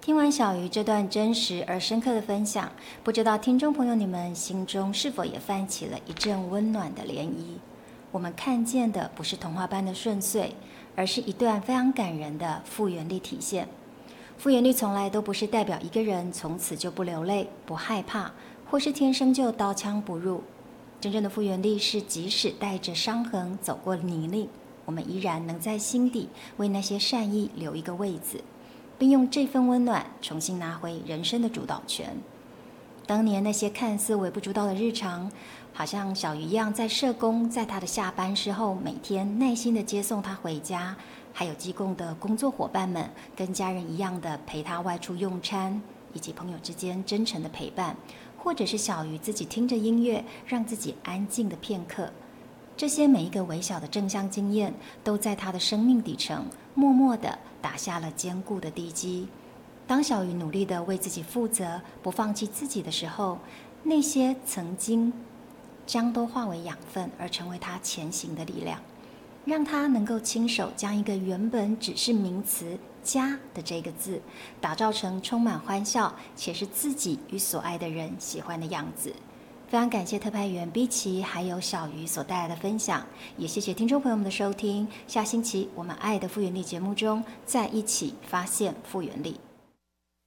听完小鱼这段真实而深刻的分享，不知道听众朋友你们心中是否也泛起了一阵温暖的涟漪？我们看见的不是童话般的顺遂，而是一段非常感人的复原力体现。复原力从来都不是代表一个人从此就不流泪、不害怕，或是天生就刀枪不入。真正的复原力是即使带着伤痕走过泥泞，我们依然能在心底为那些善意留一个位子，并用这份温暖重新拿回人生的主导权。当年那些看似微不足道的日常，好像小鱼一样，在社工在他的下班时候每天耐心地接送他回家，还有机构的工作伙伴们跟家人一样的陪他外出用餐，以及朋友之间真诚的陪伴，或者是小鱼自己听着音乐让自己安静的片刻。这些每一个微小的正向经验，都在他的生命底层默默地打下了坚固的地基。当小鱼努力地为自己负责，不放弃自己的时候，那些曾经将都化为养分，而成为他前行的力量，让他能够亲手将一个原本只是名词家的这个字，打造成充满欢笑且是自己与所爱的人喜欢的样子。非常感谢特派员 B 奇还有小鱼所带来的分享，也谢谢听众朋友们的收听。下星期我们爱的复原力节目中，再一起发现复原力。